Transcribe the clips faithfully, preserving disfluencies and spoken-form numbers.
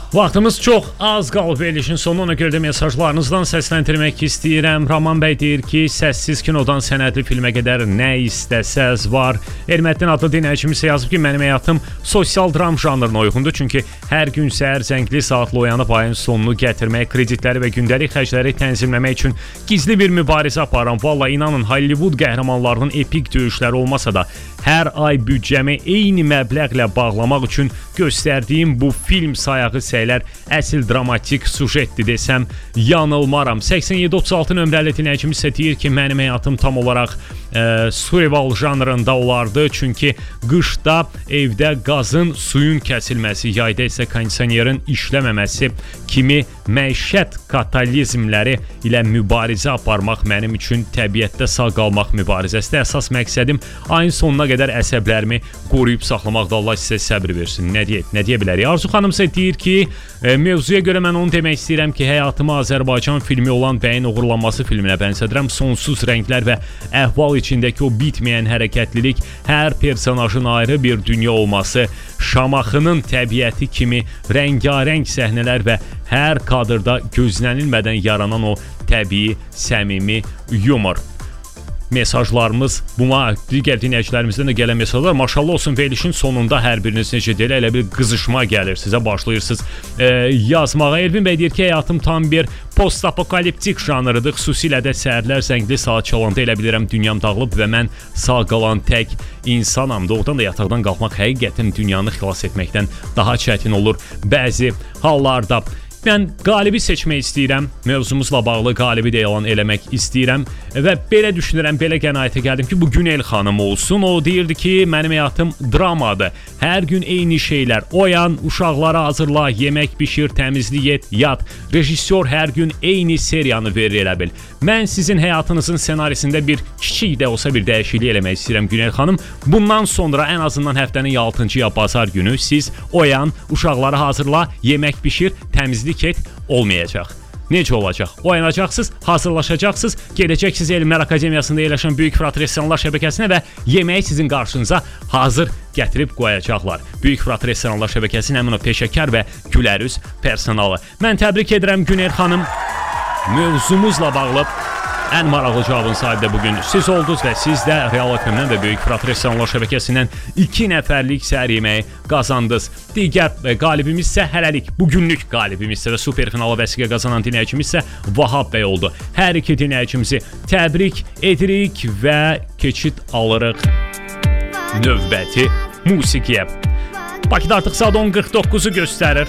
Vaxtımız çox az qalıb verilişin sonuna görə də mesajlarınızdan səsləndirmək istəyirəm. Raman bəy deyir ki, səssiz kinodan sənədli filmə qədər nə istəsəz var. Erməddin adlı dinləyicimiz yazıb ki, mənim həyatım sosial dram janrına uyğundur. Çünki hər gün səhər zəngli saatla oyanıb ayın sonunu gətirmək, kreditləri və gündəlik xərcləri tənzimləmək üçün gizli bir mübarizə aparıram. Valla inanın, Hollywood qəhrəmanlarının epik döyüşləri olmasa da hər ay büdcəmi eyni məbləğlə bağlamaq üçün göstərdiyim bu film sayağı səylər əsl dramatik sujetdir desəm yanılmaram. səksən yeddi otuz altı nömrəli dinləyicimiz isə deyir ki, mənim həyatım tam olaraq e, survival janrında olardı. Çünki qışda evdə qazın, suyun kəsilməsi, yayda isə kondisionerin işləməməsi kimi məişət katalizmləri ilə mübarizə aparmaq mənim üçün təbiətdə sağ qalmaq mübarizəsidir. Əsas məqsədim ayın sonuna qədər əsəblərimi qoruyub saxlamaqda. Allah sizə səbr versin. Nə deyə, nə deyə bilərik? Arzu xanım isə deyir ki, e, mövzuya görə mən onu demək istəyirəm ki, həyatımı Azərbaycan filmi olan Bəyin Uğurlanması filminə bənzədirəm. Sonsuz rənglər və əhval içindəki o bitməyən hərəkətlilik, hər personajın ayrı bir dünya olması, Şamaxının təbiəti kimi rəngarəng səhnələr və hər kadrda gözlənilmədən yaranan o təbii, səmimi yumor. Mesajlarımız, buna digər dinləyicilərimizdən də gələn mesajlar, maşallah olsun, verilişin sonunda hər biriniz necə deyil, elə bir qızışma gəlir sizə, başlayırsınız e, yazmağa. Elvin bəy deyir ki, həyatım tam bir post-apokaliptik janrıdır, xüsusilə də səhərlər zəngli saat çalanda elə bilirəm dünyam dağılıb və mən sağ qalan tək insanam. Doğrudan da yataqdan qalxmaq həqiqətən dünyanı xilas etməkdən daha çətin olur bəzi hallarda. Mən qalibi seçmək istəyirəm, mövzumuzla bağlı qalibi də elan eləmək istəyirəm və belə düşünürəm, belə qənaətə gəldim ki, bu Günel xanım olsun. O deyirdi ki, mənim həyatım dramadır, hər gün eyni şeylər, oyan, uşaqlara hazırla, yemək bişir, təmizlik et, yat. Rejissor hər gün eyni seriyanı verir, elə bil. Mən sizin həyatınızın ssenarisində bir kiçik də olsa bir dəyişiklik eləmək istəyirəm Günel xanım. Bundan sonra ən azından həftənin altıncı ya bazar günü siz oyan, uşaqlara hazırla, yemək bişir, təmizlik et olmayacaq. Necə olacaq? Oyanacaqsınız, hazırlaşacaqsınız, gedəcəksiniz Elmlər Akademiyasında yerləşən Böyük Fırat Restoranlar şəbəkəsinə və yeməyi sizin qarşınıza hazır gətirib qoyacaqlar. Böyük Fırat Restoranlar şəbəkəsinin həmin o peşəkar və gülərüz personalı. Mən təbrik edirəm Günel xanım. Mövzumuzla bağlı ən maraqlı cavabın sahibi də bugün siz oldunuz və siz də Real F M-dən və Böyük Fırat Restoranlar şəbəkəsindən iki nəfərlik səhər yeməyi qazandınız. Digər qalibimiz isə hələlik, bugünlük qalibimiz isə və superfinala vəsiqə qazanan dinləyicimiz isə Vahab bəy oldu. Hər iki dinləyicimizi təbrik edirik və keçid alırıq növbəti musiqiyə. Bakıda artıq saat on qırx doqquzu göstərir.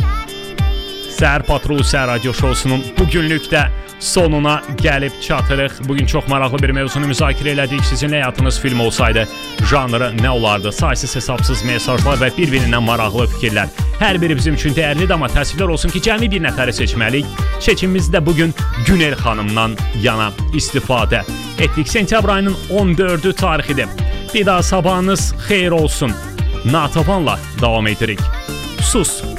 Səhər Patrolu Səhər Radio Şousunun bugünlük də sonuna gəlib çatırıq. Bugün çox maraqlı bir mövzunu müzakirə elədik. Sizin həyatınız film olsaydı janrı nə olardı? Saysız hesabsız mesajlar və bir-birindən maraqlı fikirlər. Hər biri bizim üçün dəyərlidir, amma təəssüflər olsun ki, cəmi bir nəfəri seçməliyik. Seçimimiz də bugün Günel xanımdan yana istifadə etdik. Sentyabr ayının on dördü tarixidir. Bir daha sabahınız xeyir olsun. Natavanla davam edirik. Sus.